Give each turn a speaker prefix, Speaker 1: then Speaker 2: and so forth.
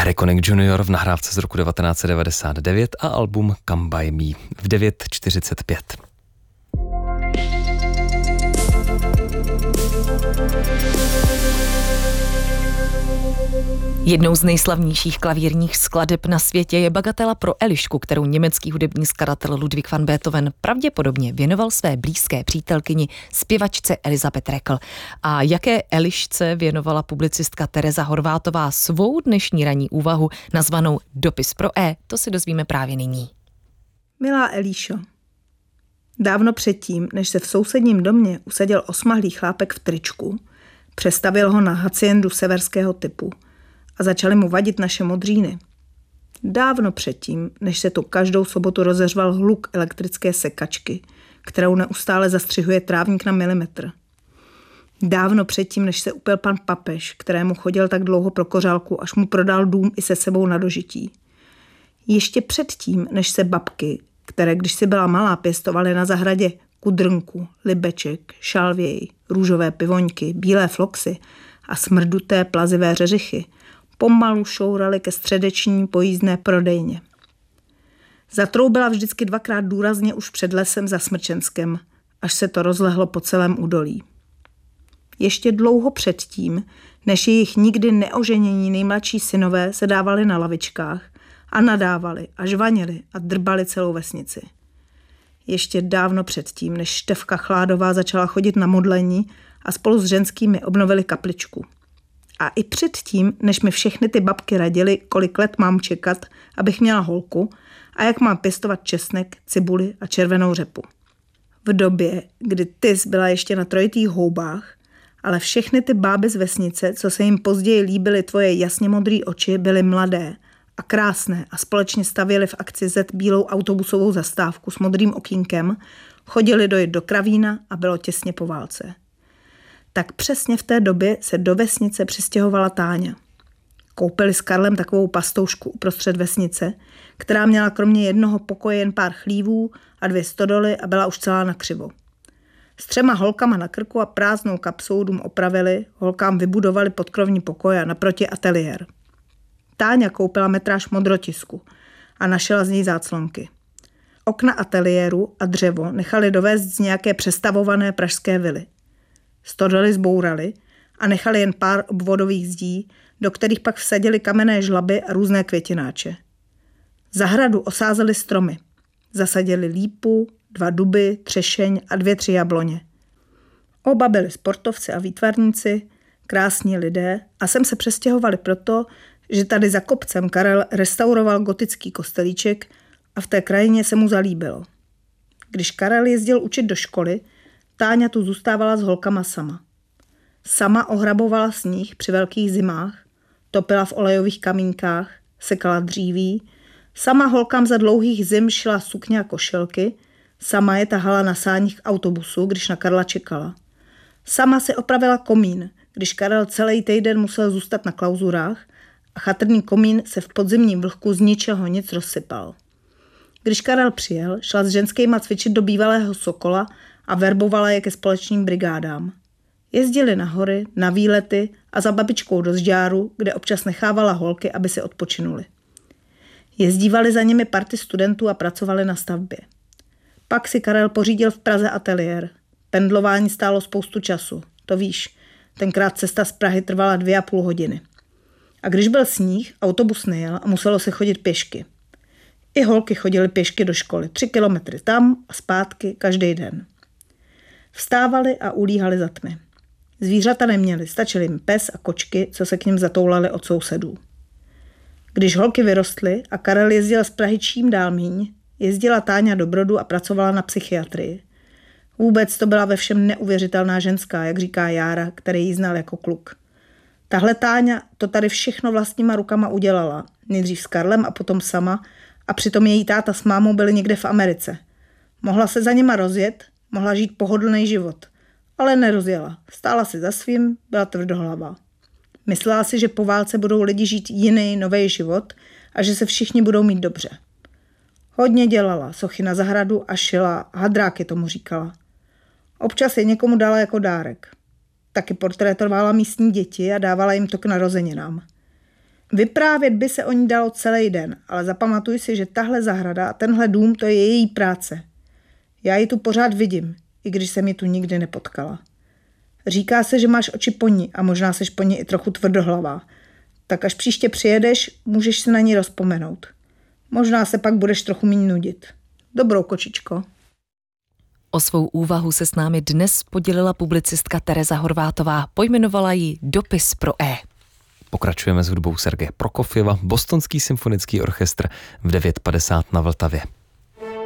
Speaker 1: Gary Connick Jr. v nahrávce z roku 1999 a album Come By Me v 9:45.
Speaker 2: Jednou z nejslavnějších klavírních skladeb na světě je Bagatela pro Elišku, kterou německý hudební skladatel Ludwig van Beethoven pravděpodobně věnoval své blízké přítelkyni, zpěvačce Elizabeth Rekl. A jaké Elišce věnovala publicistka Tereza Horvátová svou dnešní ranní úvahu nazvanou Dopis pro E, to se dozvíme právě nyní.
Speaker 3: Milá Elíšo, dávno předtím, než se v sousedním domě usadil osmahlý chlápek v tričku, přestavil ho na haciendu severského typu a začaly mu vadit naše modříny. Dávno předtím, než se tu každou sobotu rozeřval hluk elektrické sekačky, kterou neustále zastřihuje trávník na milimetr. Dávno předtím, než se upil pan papež, kterému chodil tak dlouho pro kořálku, až mu prodal dům i se sebou na dožití. Ještě předtím, než se babky, které když si byla malá pěstovaly na zahradě kudrnku, libeček, šalvěj, růžové pivoňky, bílé floxy a smrduté plazivé řeřichy, pomalu šourali ke středeční pojízdné prodejně. Zatroubila vždycky dvakrát důrazně už před lesem za Smrčenskem, až se to rozlehlo po celém údolí. Ještě dlouho předtím, než jejich nikdy neoženění nejmladší synové se dávali na lavičkách a nadávali a žvanili a drbali celou vesnici. Ještě dávno předtím, než Štefka Chládová začala chodit na modlení a spolu s ženskými obnovili kapličku. A i předtím, než mi všechny ty babky radily, kolik let mám čekat, abych měla holku a jak mám pěstovat česnek, cibuli a červenou řepu. V době, kdy ty byla ještě na trojitých houbách, ale všechny ty báby z vesnice, co se jim později líbily tvoje jasně modrý oči, byly mladé a krásné a společně stavěli v akci Z bílou autobusovou zastávku s modrým okýnkem, chodili dojet do Kravína a bylo těsně po válce. Tak přesně v té době se do vesnice přistěhovala Táňa. Koupili s Karlem takovou pastoušku uprostřed vesnice, která měla kromě jednoho pokoje jen pár chlívů a 2 stodoly a byla už celá nakřivo. S 3 holkama na krku a prázdnou kapsou dům opravili, holkám vybudovali podkrovní pokoje a naproti ateliér. Táňa koupila metráž modrotisku a našela z něj záclonky. Okna ateliéru a dřevo nechali dovést z nějaké přestavované pražské vily. Stodoly zbourali a nechali jen pár obvodových zdí, do kterých pak vsadili kamenné žlaby a různé květináče. Zahradu osázeli stromy. Zasadili lípu, 2 duby, třešeň a 2-3 jabloně. Oba byli sportovci a výtvarníci, krásní lidé a sem se přestěhovali proto, že tady za kopcem Karel restauroval gotický kostelíček a v té krajině se mu zalíbilo. Když Karel jezdil učit do školy, Táňa tu zůstávala s holkama sama. Sama ohrabovala sníh při velkých zimách, topila v olejových kamínkách, sekala dříví, sama holkám za dlouhých zim šila sukně a košelky, sama je tahala na sáních k autobusu, když na Karla čekala. Sama si opravila komín, když Karel celý týden musel zůstat na klauzurách a chatrný komín se v podzimním vlhku z ničeho nic rozsypal. Když Karel přijel, šla s ženskýma cvičit do bývalého Sokola a verbovala je ke společným brigádám. Jezdili na hory, na výlety a za babičkou do Žďáru, kde občas nechávala holky, aby si odpočinuli. Jezdívali za nimi party studentů a pracovali na stavbě. Pak si Karel pořídil v Praze ateliér. Pendlování stálo spoustu času, to víš. Tenkrát cesta z Prahy trvala 2,5 hodiny. A když byl sníh, autobus nejel a muselo se chodit pěšky. I holky chodily pěšky do školy, 3 kilometry tam a zpátky každý den. Vstávali a ulíhali za tmy. Zvířata neměli, stačili jim pes a kočky, co se k nim zatoulali od sousedů. Když holky vyrostly a Karel jezdil z Prahy čím dál míň, jezdila Táňa do Brodu a pracovala na psychiatrii. Vůbec to byla ve všem neuvěřitelná ženská, jak říká Jára, který ji znal jako kluk. Tahle Táňa to tady všechno vlastníma rukama udělala, nejdřív s Karlem a potom sama, a přitom její táta s mámou byli někde v Americe. Mohla se za nima rozjet, mohla žít pohodlný život, ale nerozjela. Stála si za svým, byla tvrdohlavá. Myslela si, že po válce budou lidi žít jiný, nový život a že se všichni budou mít dobře. Hodně dělala, sochy na zahradu a šila, hadráky tomu říkala. Občas je někomu dala jako dárek. Taky portrétovala místní děti a dávala jim to k narozeninám. Vyprávět by se o ní dalo celý den, ale zapamatuj si, že tahle zahrada a tenhle dům, to je její práce. Já ji tu pořád vidím, i když jsem ji tu nikdy nepotkala. Říká se, že máš oči po ní a možná seš po ní i trochu tvrdohlavá. Tak až příště přijedeš, můžeš se na ní rozpomenout. Možná se pak budeš trochu méně nudit. Dobrou, kočičko.
Speaker 2: O svou úvahu se s námi dnes podělila publicistka Tereza Horvátová. Pojmenovala ji Dopis pro E.
Speaker 1: Pokračujeme s hudbou Sergeje Prokofjeva, Bostonský symfonický orchestr v 9:50 na Vltavě.